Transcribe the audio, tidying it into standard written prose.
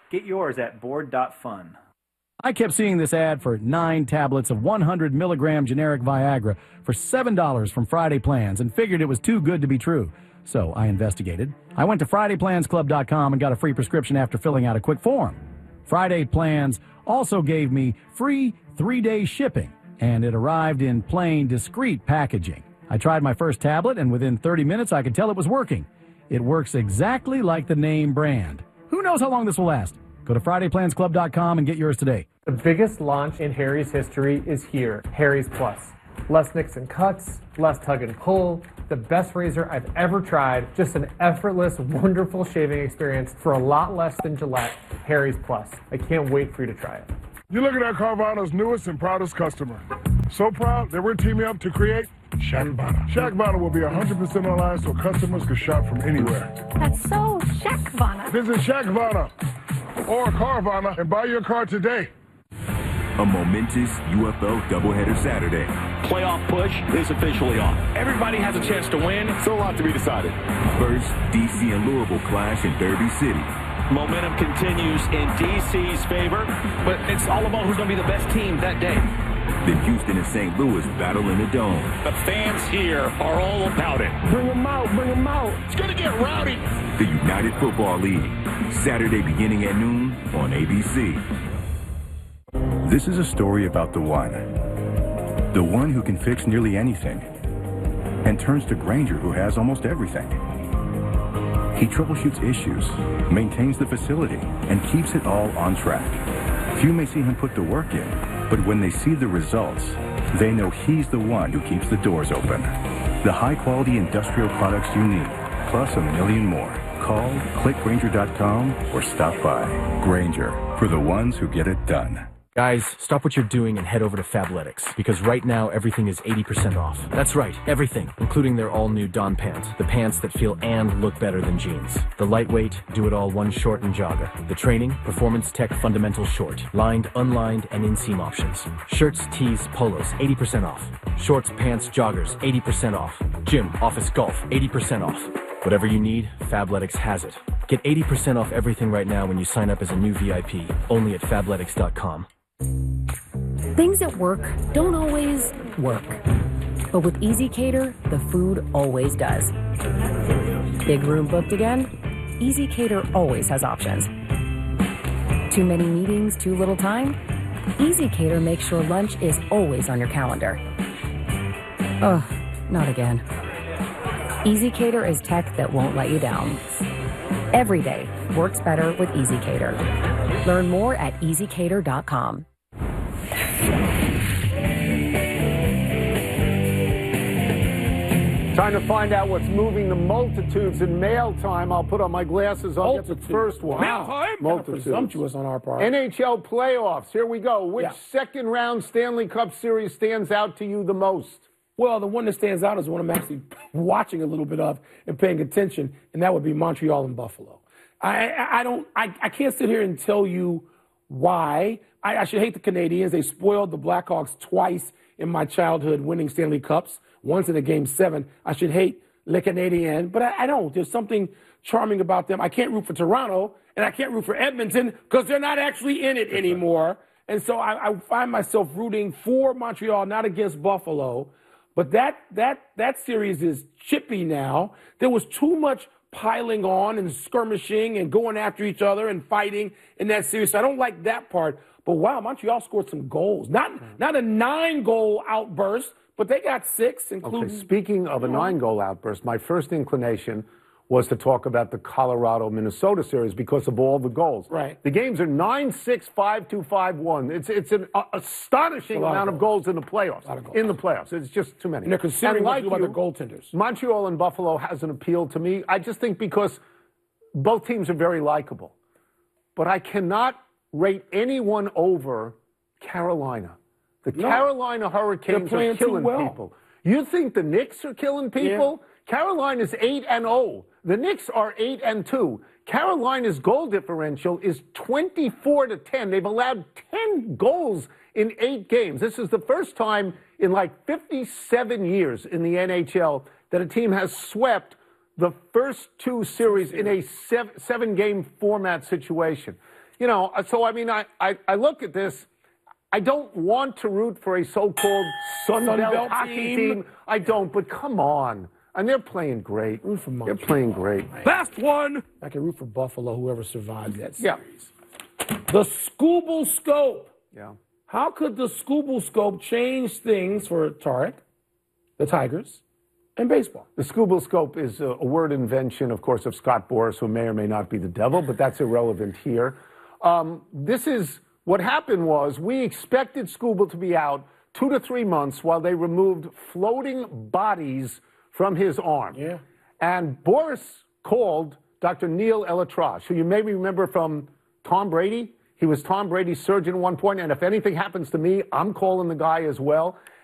Get yours at board.fun. I kept seeing this ad for 9 tablets of 100 milligram generic Viagra for $7 from Friday Plans and figured it was too good to be true. So I investigated. I went to FridayPlansClub.com and got a free prescription after filling out a quick form. Friday Plans also gave me free 3-day shipping, and it arrived in plain, discreet packaging. I tried my first tablet, and within 30 minutes I could tell it was working. It works exactly like the name brand. Who knows how long this will last? Go to FridayPlansClub.com and get yours today. The biggest launch in Harry's history is here, Harry's Plus. Less nicks and cuts, less tug and pull, the best razor I've ever tried, just an effortless, wonderful shaving experience for a lot less than Gillette, Harry's Plus. I can't wait for you to try it. You're looking at Carvana's newest and proudest customer. So proud that we're teaming up to create Shaqvana. Shaqvana will be 100% online so customers can shop from anywhere. That's so Shaqvana. Visit Shaqvana or Carvana and buy your car today. A momentous UFL doubleheader Saturday. Playoff push is officially on. Everybody has a chance to win. So a lot to be decided. First, DC and Louisville clash in Derby City. Momentum continues in DC's favor, but it's all about who's going to be the best team that day. Then Houston and St. Louis battle in the Dome. The fans here are all about it. Bring them out, bring them out. It's going to get rowdy. The United Football League. Saturday beginning at noon on ABC. This is a story about the one who can fix nearly anything and turns to Grainger, who has almost everything. He troubleshoots issues, maintains the facility, and keeps it all on track. Few may see him put the work in, but when they see the results, they know he's the one who keeps the doors open. The high-quality industrial products you need, plus a million more. Call, click Grainger.com, or stop by. Grainger, for the ones who get it done. Guys, stop what you're doing and head over to Fabletics, because right now everything is 80% off. That's right, everything, including their all-new Dawn pants. The pants that feel and look better than jeans. The lightweight, do-it-all one short and jogger. The training, performance tech fundamental short. Lined, unlined, and inseam options. Shirts, tees, polos, 80% off. Shorts, pants, joggers, 80% off. Gym, office, golf, 80% off. Whatever you need, Fabletics has it. Get 80% off everything right now when you sign up as a new VIP, only at Fabletics.com. Things at work don't always work. But with ezCater, the food always does. Big room booked again? ezCater always has options. Too many meetings, too little time? ezCater makes sure lunch is always on your calendar. Ugh, not again. ezCater is tech that won't let you down. Every day works better with ezCater. Learn more at ezCater.com. Trying to find out what's moving the multitudes in mail time. I'll put on my glasses. I'll get the first one. Mail time? Multitudes. Presumptuous on our part. NHL playoffs. Here we go. Which second round Stanley Cup series stands out to you the most? Well, the one that stands out is the one I'm actually watching a little bit of and paying attention, and that would be Montreal and Buffalo. I can't sit here and tell you why. I should hate the Canadiens. They spoiled the Blackhawks twice in my childhood, winning Stanley Cups, once in a Game 7. I should hate Le Canadien, but I don't. There's something charming about them. I can't root for Toronto, and I can't root for Edmonton because they're not actually in it anymore. And so I find myself rooting for Montreal, not against Buffalo. But that series is chippy now. There was too much piling on and skirmishing and going after each other and fighting in that series. So I don't like that part. But wow, Montreal scored some goals. Not a 9-goal outburst, but they got 6, including. Okay, speaking of a 9-goal outburst, my first inclination was to talk about the Colorado-Minnesota series because of all the goals. Right. The games are 9-6, 5-2, 5-1. It's an astonishing amount of goals in the playoffs. In the playoffs. It's just too many. And they're considering what to do about their goaltenders. Montreal and Buffalo has an appeal to me. I just think because both teams are very likable. But I cannot rate anyone over Carolina. The Carolina Hurricanes are killing people. You think the Knicks are killing people? Yeah. Carolina's 8-0. The Knicks are 8-2. Carolina's goal differential is 24-10. They've allowed 10 goals in 8 games. This is the first time in like 57 years in the NHL that a team has swept the first 2 series in a 7-game format situation. You know, so I mean, I look at this. I don't want to root for a so-called Sunbelt hockey team. I don't, but come on. And they're playing great. Root for They're playing great. Best one. I can root for Buffalo, whoever survives that series. The Scooble Scope. Yeah. How could the Scooble Scope change things for Tarek, the Tigers, and baseball? The Scooble Scope is a word invention, of course, of Scott Boras, who may or may not be the devil, but that's irrelevant here. This is what happened was we expected Scooble to be out 2 to 3 months while they removed floating bodies from his arm. Yeah. And Boras called Dr. Neil ElAttrache, who you may remember from Tom Brady. He was Tom Brady's surgeon at one point, and if anything happens to me, I'm calling the guy as well.